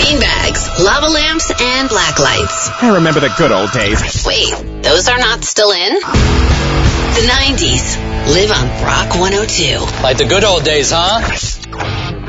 beanbags, lava lamps, and black lights. I remember the good old days. Wait, those are not still in? The 90s. Live on Rock 102. Like the good old days, huh?